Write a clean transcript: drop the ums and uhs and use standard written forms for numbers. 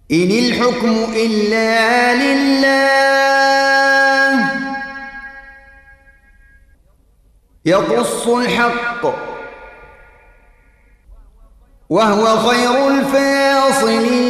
إن الحكم إلا لله يقص الحق وهو خير الفاصلين.